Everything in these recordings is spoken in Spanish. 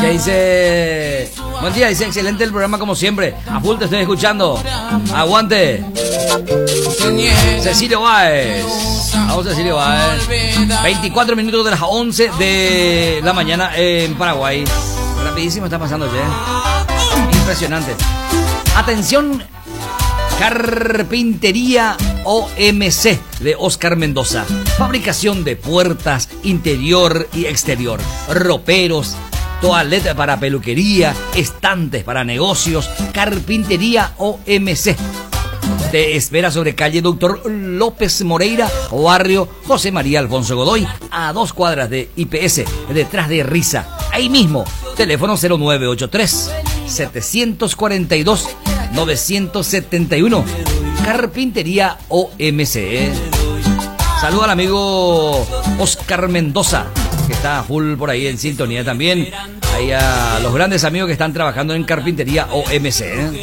Ya dice, buen día, dice, excelente el programa como siempre. A full te estoy escuchando. Aguante. Cecilio Báez. Vamos, Cecilio Báez. 24 minutos de las 11 de la mañana en Paraguay. Rapidísimo está pasando, che. Impresionante. Atención, Carpintería OMC de Oscar Mendoza. Fabricación de puertas interior y exterior, roperos, toalete para peluquería, estantes para negocios. Carpintería OMC. Te espera sobre calle Doctor López Moreira, barrio José María Alfonso Godoy, a 2 cuadras de IPS, detrás de Risa. Ahí mismo, teléfono 0983 742 971. Carpintería OMC. Saluda al amigo Oscar Mendoza, que está full por ahí en sintonía también. Ahí a los grandes amigos que están trabajando en Carpintería OMC.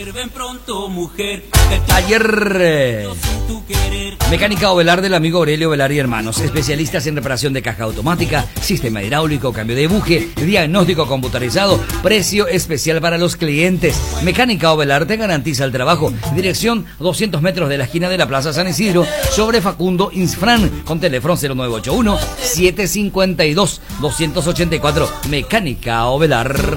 Ayer, Mecánica Ovelar del amigo Aurelio Velar y Hermanos, especialistas en reparación de caja automática, sistema hidráulico, cambio de buje, diagnóstico computarizado, precio especial para los clientes. Mecánica Ovelar te garantiza el trabajo. Dirección 200 metros de la esquina de la Plaza San Isidro, sobre Facundo Insfran, con teléfono 0981 752 284. Mecánica Ovelar.